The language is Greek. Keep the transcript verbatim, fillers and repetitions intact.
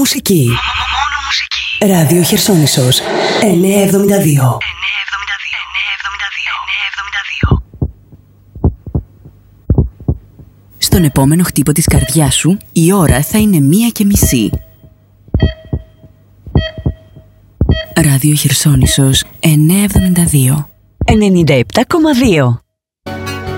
μουσική. Μόνο μουσική. Ράδιο Χερσόνησος εννιακόσια εβδομήντα δύο. Στον επόμενο χτύπο της καρδιάς σου, η ώρα θα είναι μία και μισή. Ράδιο Χερσόνησος εννιακόσια εβδομήντα δύο. ενενήντα επτά κόμμα δύο.